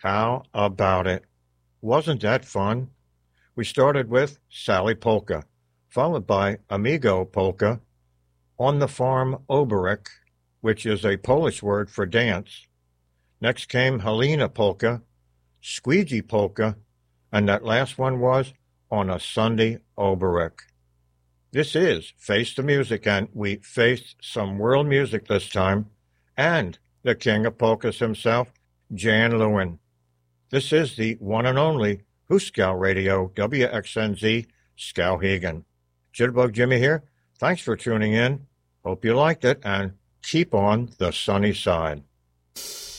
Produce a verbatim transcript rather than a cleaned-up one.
How about it? Wasn't that fun? We started with Sally Polka, followed by Amigo Polka, On the Farm Oberek, which is a Polish word for dance. Next came Helena Polka, Squeegee Polka, and that last one was On a Sunday Oberek. This is Face the Music, and we faced some world music this time, and the king of polkas himself, Jan Lewin. This is the one and only Hooskow Radio, W X N Z, Skowhegan. Jitterbug Jimmy here. Thanks for tuning in. Hope you liked it, and keep on the sunny side.